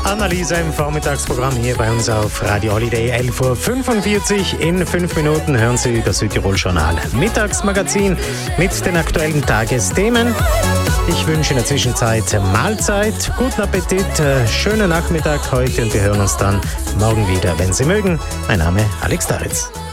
Annalisa im Vormittagsprogramm hier bei uns auf Radio Holiday 11.45 Uhr. In 5 Minuten hören Sie das Südtirol-Journal Mittagsmagazin mit den aktuellen Tagesthemen. Ich wünsche in der Zwischenzeit Mahlzeit, guten Appetit, schönen Nachmittag heute und wir hören uns dann morgen wieder, wenn Sie mögen. Mein Name ist Alex Daritz.